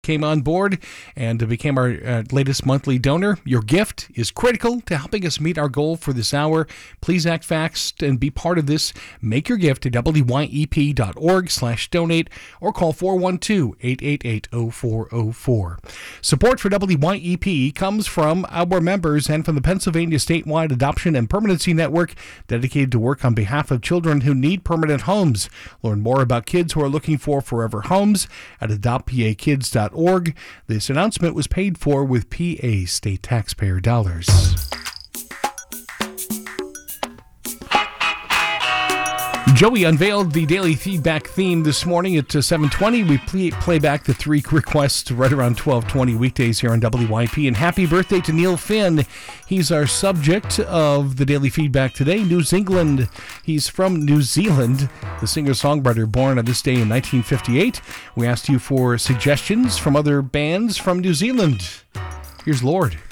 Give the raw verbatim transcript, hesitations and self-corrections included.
came on board and became our uh, latest monthly donor. Your gift is critical to helping us meet our goal for this hour. Please act fast and be part of this. Make your gift to W Y E P dot org slash donate or call four one two, eight eight eight, zero four zero four. Support for W Y E P comes from our members and from the Pennsylvania Statewide Adoption and Permanency Network, dedicated to work on behalf of children who need permanent homes. Learn more about kids who are looking for forever homes at adopt p a kids dot org. This announcement was paid for with P A state taxpayer dollars. Joey unveiled the daily feedback theme this morning at seven twenty. We play, play back the three requests right around twelve twenty weekdays here on W Y P. And happy birthday to Neil Finn. He's our subject of the daily feedback today. New Zealand. He's from New Zealand, the singer-songwriter born on this day in nineteen fifty-eight. We asked you for suggestions from other bands from New Zealand. Here's Lord.